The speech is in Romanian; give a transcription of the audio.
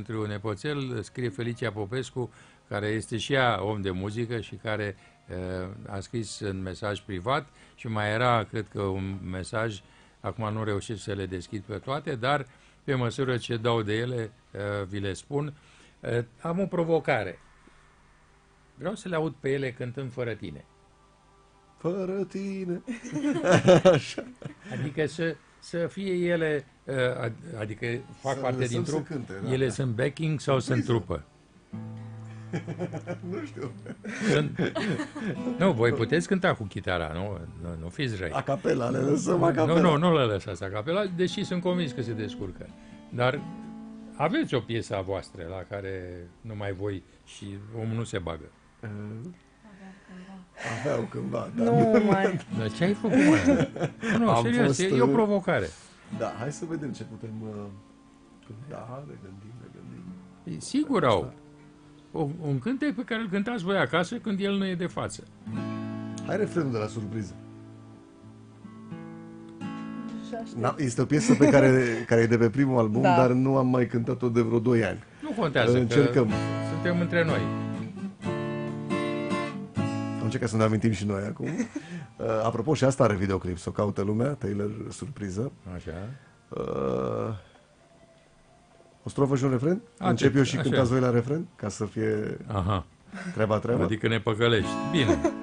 pentru nepoțel, scrie Felicia Popescu, care este și ea om de muzică și care a scris în mesaj privat și mai era, cred că, un mesaj, acum nu reușesc să le deschid pe toate, dar pe măsură ce dau de ele, vi le spun. Am o provocare. Vreau să le aud pe ele cântând fără tine. Fără tine. Adică să fie ele, adică fac parte din trup, ele sunt backing sau sunt trupă? Nu știu. Nu, voi puteți cânta cu chitara, nu fiți răi. Acapela, le lăsăm acapela. Nu le lăsați acapela, deși sunt convins că se descurcă. Dar aveți o piesă a voastră la care numai voi și omul nu se bagă. Aveau cândva, da. Nu mai. Dar ce ai făcut, mă? Nu, serios, e o provocare. Da, hai să vedem ce putem cânta, le gândim. Sigur au. Un cântec pe care îl cântați voi acasă când el nu e de față. Hai refrenul de la Surpriză. Este o piesă pe care e de pe primul album, dar nu am mai cântat-o de vreo 2 ani. Nu contează, încercăm. Că suntem între noi. Am încercat să ne amintim și noi acum. Apropo, și asta are videoclip, să o caută lumea, Taylor Surpriză. Așa. O strofă și un refren? Încep eu și cântați voi la refren? Ca să fie treaba. Adică ne păcălești. Bine.